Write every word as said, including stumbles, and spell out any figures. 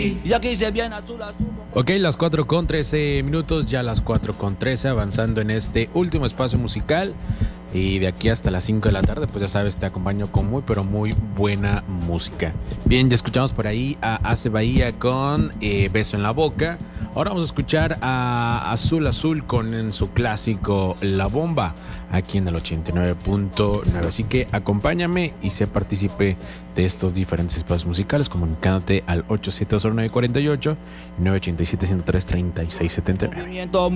Y aquí se viene azul, azul. Ok, las cuatro con trece minutos, ya las cuatro con trece, avanzando en este último espacio musical. Y de aquí hasta las cinco de la tarde, pues ya sabes, te acompaño con muy, pero muy buena música. Bien, ya escuchamos por ahí a Ace Bahía con eh, Beso en la Boca. Ahora vamos a escuchar a Azul Azul con en su clásico La Bomba, aquí en el ochenta y nueve punto nueve. Así que acompáñame y sé partícipe de estos diferentes espacios musicales, comunicándote al ocho siete dos nueve cuatro ocho, nueve ocho siete, uno cero tres, tres seis siete nueve. Movimiento